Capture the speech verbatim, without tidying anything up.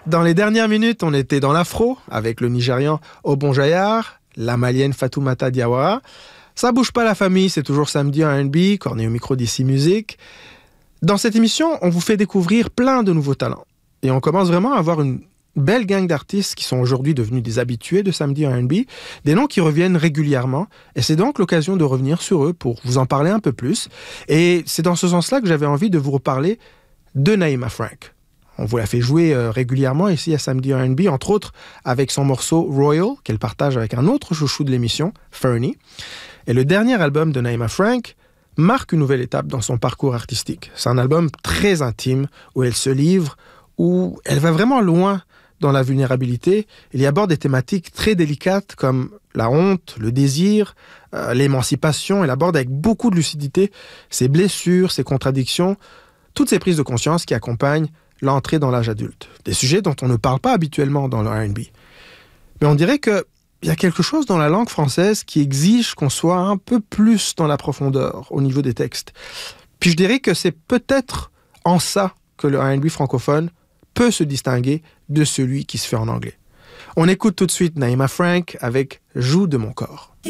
Dans les dernières minutes, on était dans l'afro avec le Nigérian Obon Jayar, la Malienne Fatoumata Diawara. Ça bouge pas la famille, c'est toujours samedi en R and B, Corné au micro d'ici Musique. Dans cette émission, on vous fait découvrir plein de nouveaux talents. Et on commence vraiment à avoir une belle gang d'artistes qui sont aujourd'hui devenus des habitués de samedi en R and B, des noms qui reviennent régulièrement. Et c'est donc l'occasion de revenir sur eux pour vous en parler un peu plus. Et c'est dans ce sens-là que j'avais envie de vous reparler de Naïma Frank. On vous l'a fait jouer euh, régulièrement ici à Samedi R and B, entre autres avec son morceau Royal, qu'elle partage avec un autre chouchou de l'émission, Fernie. Et le dernier album de Naïma Frank marque une nouvelle étape dans son parcours artistique. C'est un album très intime, où elle se livre, où elle va vraiment loin dans la vulnérabilité. Elle y aborde des thématiques très délicates comme la honte, le désir, euh, l'émancipation. Elle aborde avec beaucoup de lucidité ses blessures, ses contradictions, toutes ces prises de conscience qui accompagnent l'entrée dans l'âge adulte. Des sujets dont on ne parle pas habituellement dans le R and B. Mais on dirait qu'il y a quelque chose dans la langue française qui exige qu'on soit un peu plus dans la profondeur au niveau des textes. Puis je dirais que c'est peut-être en ça que le R and B francophone peut se distinguer de celui qui se fait en anglais. On écoute tout de suite Naïma Frank avec « Joue de mon corps ».